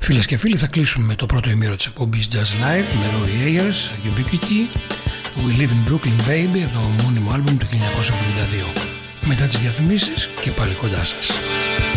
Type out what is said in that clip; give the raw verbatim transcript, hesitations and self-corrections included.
Φίλες και φίλοι, θα κλείσουμε το πρώτο ημίρο της εκπομπής Jazz Live με Roy Ayers, Ubiquity, We Live in Brooklyn Baby από το μόνιμο άλμπουμ του χίλια εννιακόσια εβδομήντα δύο. Μετά τις διαφημίσεις και πάλι κοντά σας.